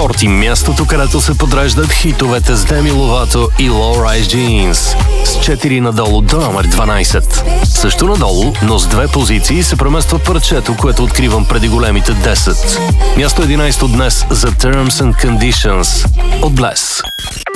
14, мястото, където се подреждат хитовете с Demi Lovato и Low Rise Jeans. С 4 надолу до номер 12. Също надолу, но с 2 позиции се премества парчето, което откривам преди големите 10. Място 11 днес за Terms and Conditions от Bless.